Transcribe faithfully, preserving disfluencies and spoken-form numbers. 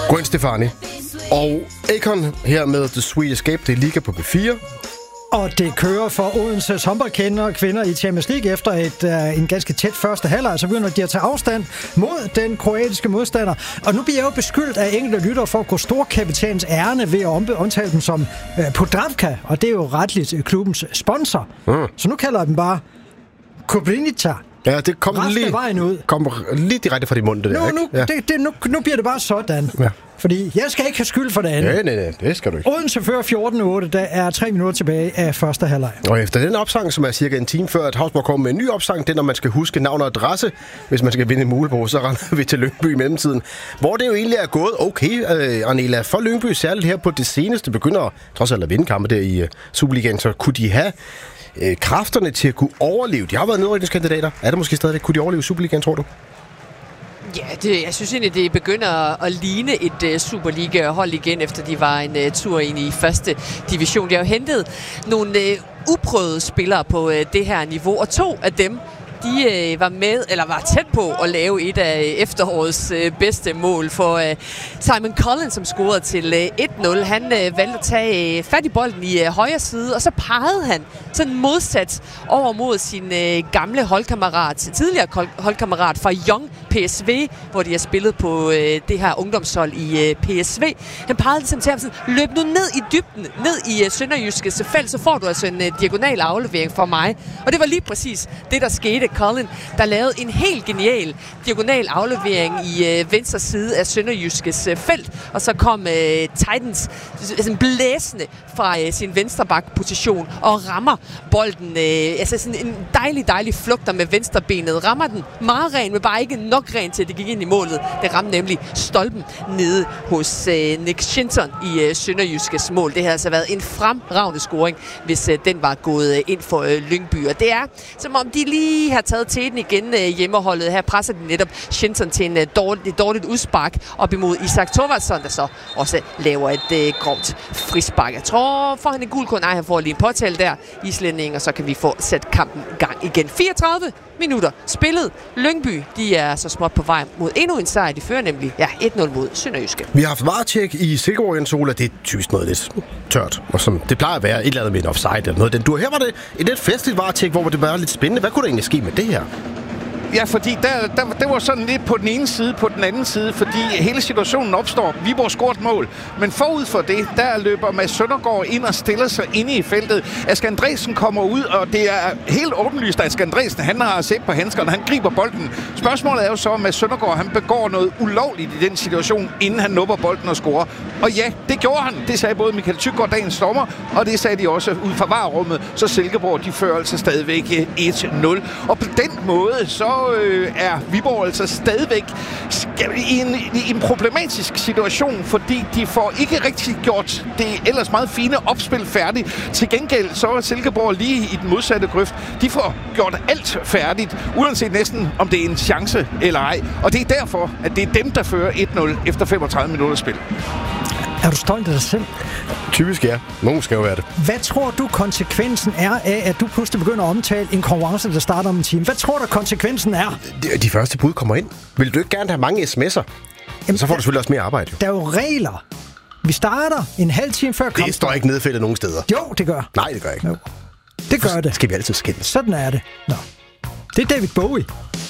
Gwen Stefani og Akon her med The Sweet Escape. Det er Liga på B fire. Og det kører for Odenses håndboldkvinder og kvinder i Champions League efter et, uh, en ganske tæt første halvleg. Så begynder de at tage afstand mod den kroatiske modstander. Og nu bliver jeg jo beskyldt af enkelte lyttere for at gå storkapitans ærne ved at omtale dem som uh, Podravka. Og det er jo retligt klubbens sponsor. Mm. Så nu kalder jeg dem bare Koblinica. Ja, det kom lige, kom lige direkte fra din mund, det nu, der, ikke? Nu, ja. det, det, nu, nu bliver det bare sådan. Ja. Fordi jeg skal ikke have skyld for det andet. Nej, nej, nej, det skal du ikke. Odense fører fjorten otte, der er tre minutter tilbage af første halvleg. Og efter den opsang, som er cirka en time før, at Hausborg kommer med en ny opsang, det er, når man skal huske navn og adresse, hvis man skal vinde en Muleborg, så render vi til Lyngby i mellemtiden. Hvor det jo egentlig er gået okay, uh, Arnela, for Lyngby, særligt her på det seneste, begynder trods alt at vinde kampe der i uh, Superligaen, så kunne de have uh, kræfterne til at kunne overleve. De har været nedrykningskandidater. Er det måske stadigvæk, kunne de overleve Superligaen, tror du? Ja, det, jeg synes egentlig, det begynder at ligne et uh, Superliga-hold igen, efter de var en uh, tur ind i første division. De har jo hentet nogle uh, uprøvede spillere på uh, det her niveau, og to af dem, de øh, var med, eller var tæt på at lave et af efterårets øh, bedste mål for øh, Simon Collins, som scorede til øh, et nul. Han øh, valgte at tage øh, fat i bolden i øh, højre side, og så pegede han sådan modsat over mod sin øh, gamle holdkammerat, tidligere holdkammerat fra Young P S V, hvor de har spillet på øh, det her ungdomshold i øh, P S V. Han pegede ligesom til ham sådan, løb nu ned i dybden, ned i øh, Sønderjyskes felt, så får du altså en øh, diagonal aflevering for mig. Og det var lige præcis det, der skete. Colin, der lavede en helt genial diagonal aflevering i øh, venstre side af Sønderjyskes øh, felt, og så kom øh, Titans altså, blæsende fra øh, sin venstreback-position og rammer bolden. Øh, altså sådan en dejlig, dejlig flugter med venstrebenet. Rammer den meget ren, men bare ikke nok ren til, at det gik ind i målet. Det ramte nemlig stolpen nede hos øh, Nick Shinton i øh, Sønderjyskes mål. Det havde altså været en fremragende scoring, hvis øh, den var gået øh, ind for øh, Lyngby. Og det er, som om de lige har taget teten igen øh, hjemmeholdet. Her presser de netop Shinton til en øh, dårligt, et dårligt udspark op imod Isak Thorvaldsson, der så også laver et øh, grovt frispark. Jeg tror, får han en gul kort. Nej, han får lige en påtale der, islænding, og så kan vi få sat kampen i gang igen. fireogtredive minutter spillet. Lyngby, de er så småt på vej mod endnu en sejr. De fører nemlig ja, et nul mod Sønderjyske. Vi har haft varetjek i Silkeborg, Sola. Det er typisk noget lidt tørt, og som det plejer at være et eller andet med en offside eller noget. Den du her var det et lidt festligt varetjek, hvor det var lidt spændende. Hvad kunne der egentlig ske med det her? Ja, fordi der, der, der var sådan lidt på den ene side, på den anden side, fordi hele situationen opstår. Viborg scorer et mål, men forud for det, der løber Mads Søndergaard ind og stiller sig inde i feltet. Asger Andresen kommer ud, og det er helt åbenlyst, at Asger Andresen, han har set på handskerne, han griber bolden. Spørgsmålet er jo så, at Mads Søndergaard, han begår noget ulovligt i den situation, inden han nupper bolden og scorer. Og ja, det gjorde han. Det sagde både Michael Thygaard, dagens dommer, og det sagde de også ud fra varerummet. Så Silkeborg, de fører altså stadigvæk et nul. Og på den måde, så øh, er Viborg altså stadigvæk i en, i en problematisk situation, fordi de får ikke rigtig gjort det ellers meget fine opspil færdigt. Til gengæld så er Silkeborg lige i den modsatte grøft. De får gjort alt færdigt, uanset næsten om det er en chance eller ej. Og det er derfor, at det er dem, der fører et nul efter femogtredive minutter spil. Er du stolt af dig selv? Typisk ja. Nogen skal jo være det. Hvad tror du konsekvensen er af, at du pludselig begynder at omtale en konkurrence, der starter om en time? Hvad tror du konsekvensen er? De, de første bud kommer ind. Vil du ikke gerne have mange sms'er? Jamen, så får du selvfølgelig også mere arbejde. Jo. Der er jo regler. Vi starter en halv time før kampen. Det står ikke nedfældet nogen steder. Jo, det gør. Nej, det gør ikke. Jo. Det gør det. Skal vi altid skændes? Sådan er det. Nå. Det er David Bowie.